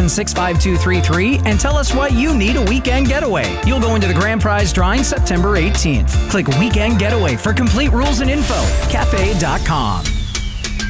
877-652-33 and tell us why you need a weekend getaway. You'll go into the grand prize drawing September 18th. Click Weekend Getaway for complete rules and info. Cafe.com.